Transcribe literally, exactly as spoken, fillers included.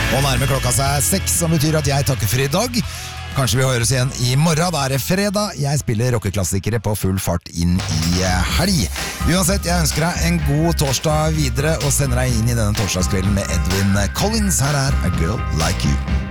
Og nærmer klokka seg seks, som betyr at jeg takker for i dag. Kanskje vi høres igjen i morgen, da er det fredag. Jeg spiller rockeklassikere på full fart inn i helg. Uansett, jeg ønsker deg en god torsdag videre, og sender deg inn i denne torsdagskvelden med Edwin Collins. Her er A Girl Like You.